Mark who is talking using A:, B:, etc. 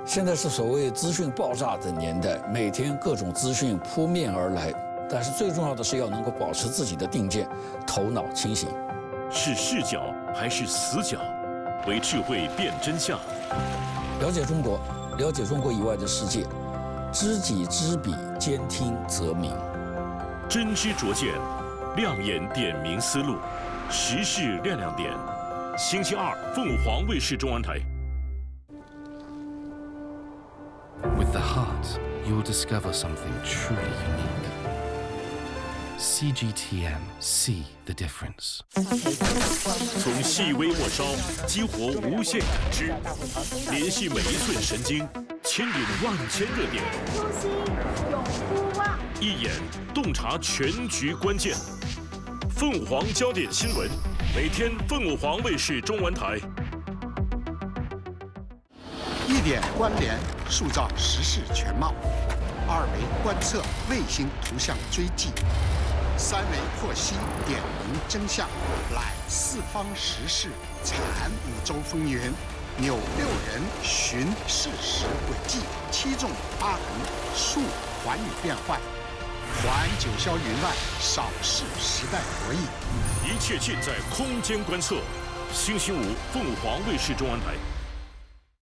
A: 现在是所谓资讯爆炸的年代，每天各种资讯扑面而来，但是最重要的是要能够保持自己的定见，头脑清醒。
B: 是视角还是死角？为智慧辨真相。
A: 了解中国，了解中国以外的世界，知己知彼，兼听则明。
B: 真知灼见，亮眼点明思路，时事亮亮点。星期二，凤凰卫视中文台。
C: With the heart, you'll discover something truly unique. CGTN, see the difference.
B: 从细微末梢激活无限感知，联系每一寸神经，牵引万千热点。
D: 呼吸，永不忘。
B: 一眼洞察全局关键。凤凰焦点新闻，每天凤凰卫视中文台。
E: 一点关联，塑造时事全貌；二维观测，卫星图像追迹；三维获悉，点明真相；揽四方时事，产五洲风云；纽六人，寻事实轨迹；七纵八横，述寰宇变幻；环九霄云外，扫视时代博弈。
B: 一切尽在空间观测。星期五，凤凰卫视中文台。